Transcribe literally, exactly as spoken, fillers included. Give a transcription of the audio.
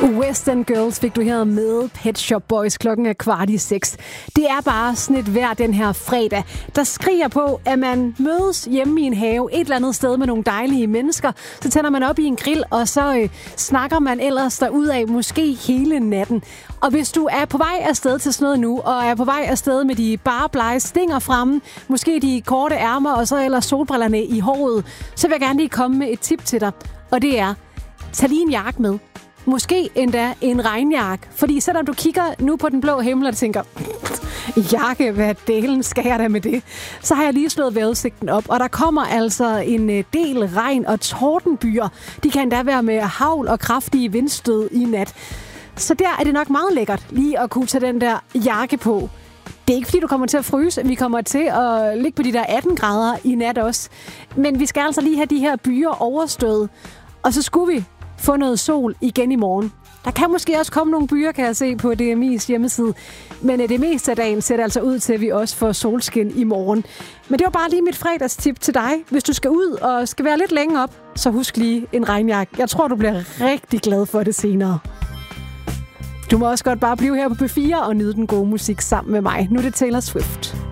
Western Girls fik du her med Pet Shop Boys. Klokken er kvart i seks. Det er bare sådan et vejr den her fredag, der skriger på, at man mødes hjemme i en have et eller andet sted med nogle dejlige mennesker. Så tænder man op i en grill, og så øh, snakker man ellers derudad måske hele natten. Og hvis du er på vej afsted til sådan noget nu, og er på vej afsted med de bare blege stinger fremme, måske de korte ærmer, og så ellers solbrillerne i håret, så vil jeg gerne lige komme med et tip til dig. Og det er, tag lige en jakke med. Måske endda en regnjakke. Fordi selvom du kigger nu på den blå himmel og tænker, jakke, hvad delen skal jeg da med det? Så har jeg lige slået vejrudsigten op, og der kommer altså en del regn og tordenbyer. De kan endda være med hagl og kraftige vindstød i nat. Så der er det nok meget lækkert lige at kunne tage den der jakke på. Det er ikke fordi, du kommer til at fryse. Vi kommer til at ligge på de der atten grader i nat også. Men vi skal altså lige have de her byer overstået. Og så skulle vi få noget sol igen i morgen. Der kan måske også komme nogle byer, kan jeg se på D M I's hjemmeside. Men det meste af dagen ser det altså ud til, at vi også får solskin i morgen. Men det var bare lige mit fredagstip til dig. Hvis du skal ud og skal være lidt længere op, så husk lige en regnjakke. Jeg tror, du bliver rigtig glad for det senere. Du må også godt bare blive her på P fire og nyde den gode musik sammen med mig. Nu er det Taylor Swift.